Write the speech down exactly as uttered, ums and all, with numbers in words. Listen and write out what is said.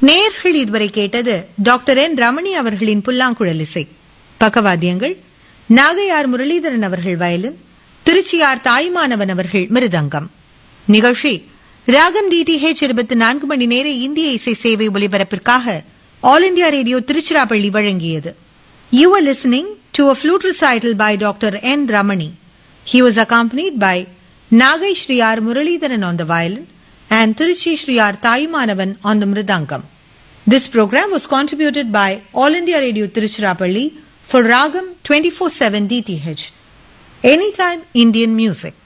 நேயர்கள் இதுவரை கேட்டது டாக்டர் என் ரமணி அவர்களின் புல்லாங்குழல் இசை. பக்கவாத்தியங்கள் நாகை ஆர் முரளிதரன் அவர்கள் வயலின், திருச்சி ஆர் தாய்மானவன் அவர்கள் மிருதங்கம். நிகழ்ச்சி ராகம் டிடிஹெச் இருபத்தி நான்கு மணி நேர இந்திய இசை சேவை ஒலிபரப்பிற்காக ஆல் இண்டியா ரேடியோ திருச்சிராப்பள்ளி வழங்கியது. You are listening to a flute recital by Doctor N. Ramani. He was accompanied by Nagai Shri R. Muralidharan on the violin and Tiruchi Shri R. Thayumanavan on the mridangam. This program was contributed by All India Radio Tiruchirappalli for Ragam twenty-four seven D T H. Anytime Indian music.